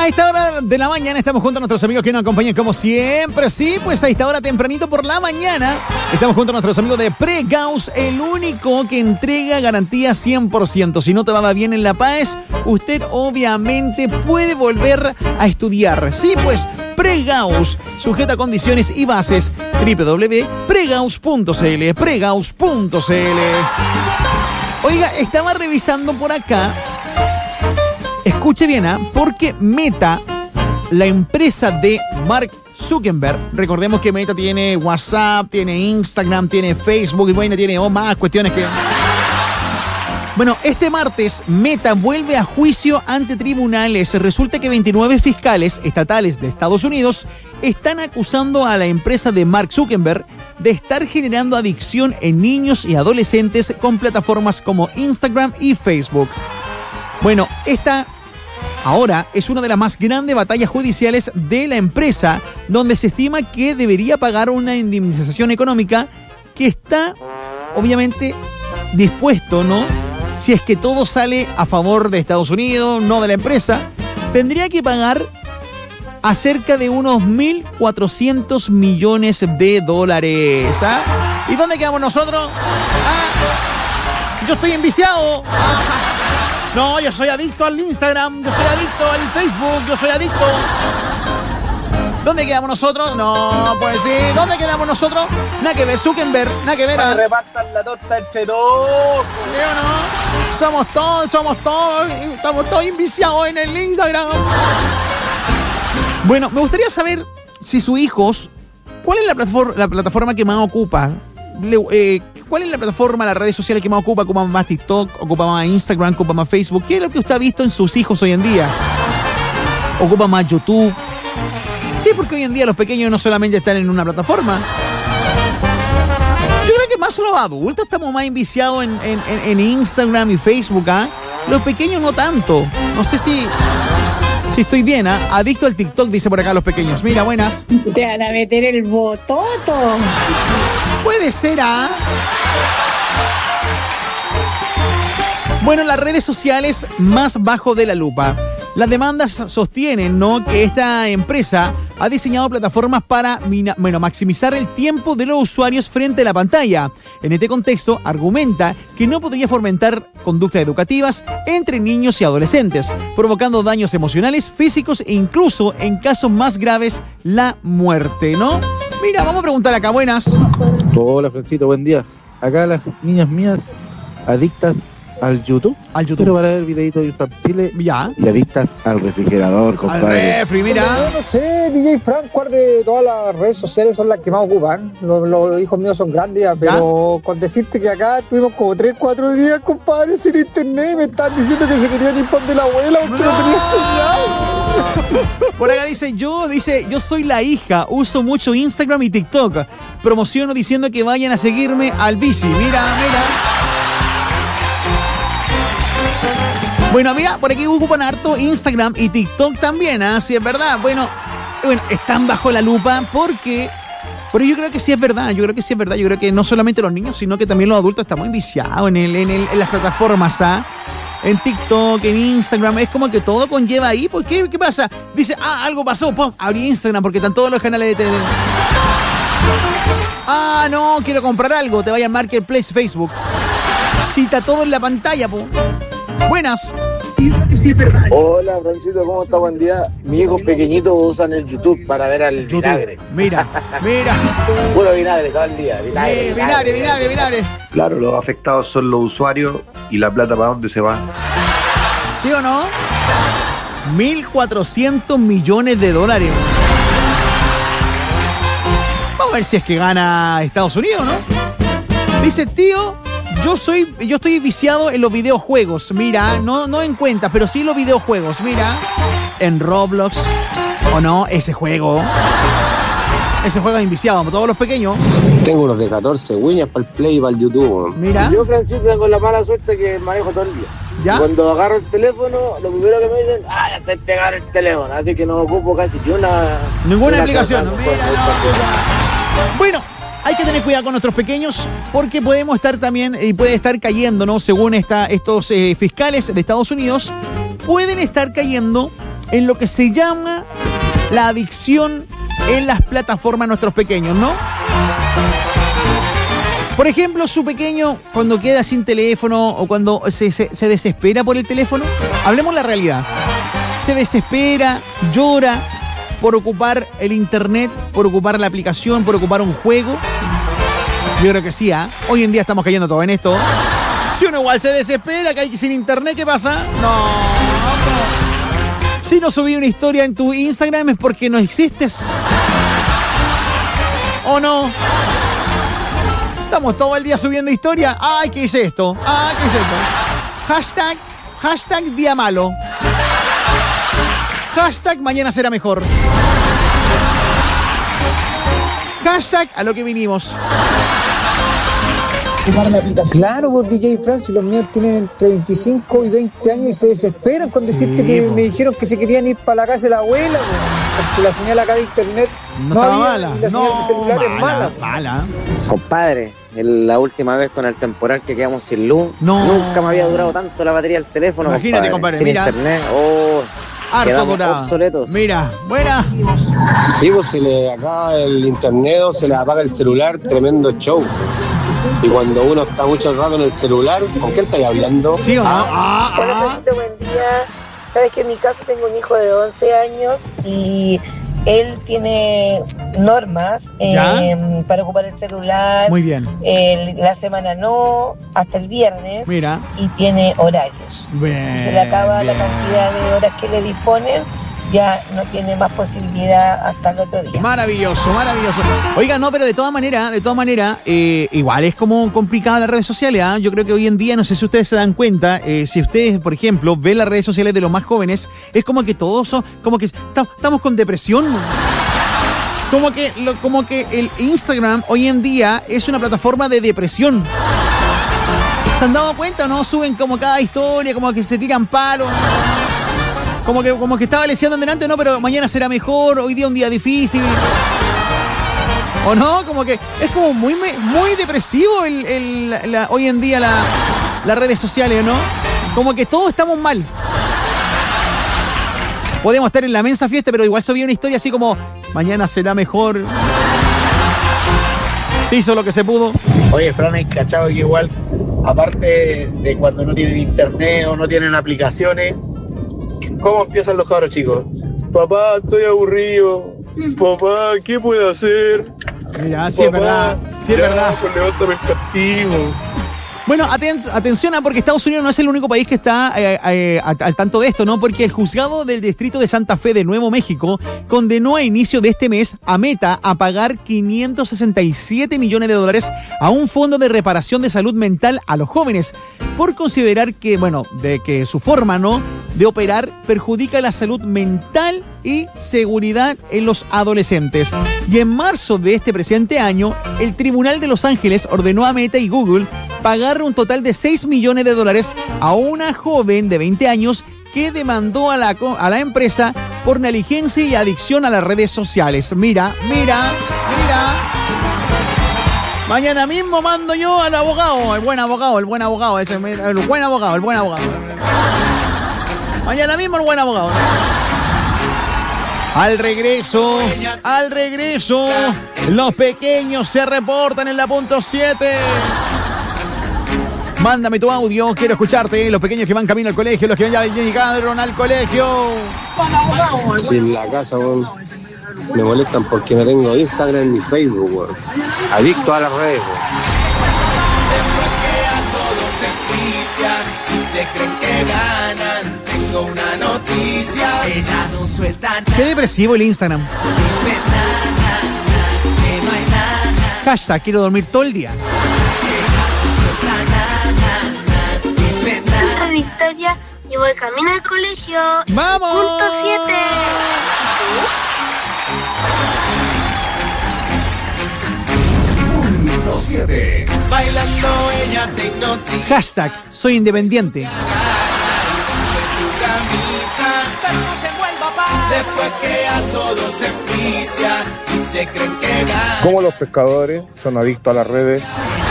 A esta hora de la mañana estamos junto a nuestros amigos que nos acompañan como siempre. Sí, pues a esta hora tempranito por la mañana estamos junto a nuestros amigos de Pregauss, el único que entrega garantía 100%. Si no te va bien en La Paz, usted obviamente puede volver a estudiar. Sí, pues Pregauss, sujeta a condiciones y bases. www.pregauss.cl, pregauss.cl. Oiga, estaba revisando por acá. Escuche bien, porque Meta, la empresa de Mark Zuckerberg, recordemos que Meta tiene WhatsApp, tiene Instagram, tiene Facebook y bueno, tiene más cuestiones que... Bueno, este martes Meta vuelve a juicio ante tribunales. Resulta que 29 fiscales estatales de Estados Unidos están acusando a la empresa de Mark Zuckerberg de estar generando adicción en niños y adolescentes con plataformas como Instagram y Facebook. Bueno, esta ahora es una de las más grandes batallas judiciales de la empresa, donde se estima que debería pagar una indemnización económica que está, obviamente, dispuesto, ¿no? Si es que todo sale a favor de Estados Unidos, no de la empresa, tendría que pagar a cerca de unos 1.400 millones de dólares. ¿Y dónde quedamos nosotros? Yo estoy enviciado. No, yo soy adicto al Instagram, yo soy adicto al Facebook, yo soy adicto. ¿Dónde quedamos nosotros? No, pues sí. ¿Dónde quedamos nosotros? Nada que ver, Zuckerberg, nada que ver. Repartan la torta entre todos. ¿Sí o no? Somos todos, estamos todos enviciados en el Instagram. Bueno, me gustaría saber si sus hijos, ¿cuál es la plataforma que más ocupa? ¿Cuál es la plataforma, las redes sociales que más ocupa? ¿Ocupa más TikTok? ¿Ocupa más Instagram? ¿Ocupa más Facebook? ¿Qué es lo que usted ha visto en sus hijos hoy en día? ¿Ocupa más YouTube? Sí, porque hoy en día los pequeños no solamente están en una plataforma. Yo creo que más los adultos estamos más enviciados en Instagram y Facebook, Los pequeños no tanto. No sé si estoy bien, Adicto al TikTok, dice por acá los pequeños. Mira, buenas. Te van a meter el bototo. Puede ser, Bueno, las redes sociales más bajo de la lupa. Las demandas sostienen, ¿no?, que esta empresa ha diseñado plataformas para maximizar el tiempo de los usuarios frente a la pantalla. En este contexto, argumenta que no podría fomentar conductas educativas entre niños y adolescentes, provocando daños emocionales, físicos e incluso, en casos más graves, la muerte, ¿no? Mira, vamos a preguntar acá, buenas. Hola, Francito, buen día. Acá las niñas mías adictas al YouTube. Pero para ver videitos infantiles. Ya. Y adictas al refrigerador, compadre. Al refri, mira. Yo no sé, DJ Frank, ¿cuál de todas las redes sociales son las que más ocupan? Los hijos míos son grandes ya, pero con decirte que acá tuvimos como 3-4 días, compadre, sin internet y me están diciendo que se querían ir por de la abuela porque no tenía señal. Por acá dice, yo soy la hija, uso mucho Instagram y TikTok. Promociono diciendo que vayan a seguirme al bici. Mira. Bueno, mira, por aquí ocupan harto Instagram y TikTok también, sí es verdad. Bueno, están bajo la lupa porque... Pero yo creo que sí es verdad, yo creo que no solamente los niños, sino que también los adultos estamos enviciados en las plataformas, en TikTok, en Instagram, es como que todo conlleva ahí. ¿Por qué? ¿Qué pasa? Dice, algo pasó, abrí Instagram porque están todos los canales de TV. No, quiero comprar algo, te vaya a Marketplace Facebook. Sí, está todo en la pantalla, Buenas. Hola, Francito, ¿cómo está? Buen día. Mis hijos pequeñitos usan el YouTube para ver al vinagre. Mira. Puro vinagre todo el día. Vinagre. Claro, los afectados son los usuarios y la plata ¿para dónde se va? ¿Sí o no? 1.400 millones de dólares. Vamos a ver si es que gana Estados Unidos, ¿no? Dice, tío, yo estoy viciado en los videojuegos. Mira, no en cuentas, pero sí en los videojuegos. Mira, en Roblox. ¿O no? Ese juego es enviciado, todos los pequeños. Tengo unos de 14 Wiñas para el Play y para el YouTube. Mira. Yo, Francisco, tengo la mala suerte que manejo todo el día. ¿Ya? Y cuando agarro el teléfono, lo primero que me dicen, ya te pegaron el teléfono. Así que no ocupo casi ninguna aplicación. Bueno, hay que tener cuidado con nuestros pequeños porque podemos estar también y puede estar cayendo, ¿no? Según estos fiscales de Estados Unidos, pueden estar cayendo en lo que se llama la adicción en las plataformas de nuestros pequeños, ¿no? Por ejemplo, su pequeño cuando queda sin teléfono o cuando se desespera por el teléfono, hablemos la realidad. Se desespera, llora por ocupar el internet, por ocupar la aplicación, por ocupar un juego. Yo creo que sí, ¿ah? Hoy en día estamos cayendo todo en esto. Si uno igual se desespera, que hay sin internet, ¿qué pasa? No. Si no subí una historia en tu Instagram es porque no existes. ¿O no? Estamos todo el día subiendo historia. Ay, ¿qué hice esto? Ay, ¿qué hice esto? Hashtag día malo. Hashtag mañana será mejor. Hashtag a lo que vinimos. Claro, vos DJ Francis, los míos tienen entre 25 y 20 años y se desesperan con decirte que me dijeron que se querían ir para la casa de la abuela, porque la señal acá de internet no había, mala. Y la señal de celular es mala. Compadre, la última vez con el temporal que quedamos sin luz, nunca me había durado tanto la batería del teléfono. Imagínate, compadre, sin mira. internet, harto durado. Obsoletos. Mira, buena. Sí, pues se le acaba el internet o se le apaga el celular, tremendo show. Y cuando uno está mucho rato en el celular, ¿con quién estáis hablando? ¿Sí o no? Hola, Francisco, buen día. Sabes que en mi caso tengo un hijo de 11 años y él tiene normas para ocupar el celular. Muy bien. La semana no, hasta el viernes. Mira. Y tiene horarios. Bien, se le acaba la cantidad de horas que le disponen. Ya no tiene más posibilidad hasta el otro día. Maravilloso. Oiga, no, pero de todas maneras, igual es como complicada las redes sociales, ¿eh? Yo creo que hoy en día, no sé si ustedes se dan cuenta, si ustedes, por ejemplo, ven las redes sociales de los más jóvenes, es como que todos son, como que estamos con depresión. Como que el Instagram hoy en día es una plataforma de depresión. ¿Se han dado cuenta o no? Suben como cada historia, como que se tiran palos. Como que estaba leseando en delante, no, pero mañana será mejor, hoy día un día difícil. ¿O no? Como que es como muy depresivo hoy en día las redes sociales, ¿no? Como que todos estamos mal. Podemos estar en la mensa fiesta, pero igual se vio una historia así como mañana será mejor. Se hizo lo que se pudo. Oye, Fran, hay cachado que igual, aparte de cuando no tienen internet o no tienen aplicaciones, ¿cómo empiezan los cabros chicos? Papá, estoy aburrido. Papá, ¿qué puedo hacer? Mira, sí, papá, es verdad. Pues levántame el castigo. Bueno, atención, porque Estados Unidos no es el único país que está al tanto de esto, ¿no? Porque el juzgado del distrito de Santa Fe de Nuevo México condenó a inicio de este mes a Meta a pagar $567 millones a un fondo de reparación de salud mental a los jóvenes por considerar que, de que su forma, ¿no?, de operar perjudica la salud mental y seguridad en los adolescentes. Y en marzo de este presente año, el Tribunal de Los Ángeles ordenó a Meta y Google pagar un total de $6 millones a una joven de 20 años que demandó a la empresa por negligencia y adicción a las redes sociales. Mira. Mañana mismo mando yo al abogado, el buen abogado. Mañana mismo el buen abogado. Al regreso, los pequeños se reportan en la punto 7. Mándame tu audio, quiero escucharte. Los pequeños que van camino al colegio, los que ya llegaron al colegio. Si en la casa, me molestan porque no tengo Instagram ni Facebook, adicto a las redes. Se creen que ganan, tengo una noticia. Ella no suelta nada. Qué depresivo el Instagram. Dice nada, que no hay nada. Hashtag quiero dormir todo el día. Soy Victoria y voy camino al colegio. ¡Vamos! Punto 7. Punto 7. Bailando ella te hipnotiza. Hashtag soy independiente. Después que a todos se envicia y se creen que ganan. Como los pescadores son adictos a las redes,